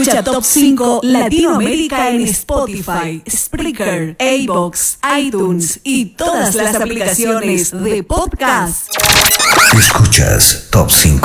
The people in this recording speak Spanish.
Escucha Top 5 Latinoamérica en Spotify, Spreaker, iVoox, iTunes y todas las aplicaciones de podcast. Escuchas Top 5.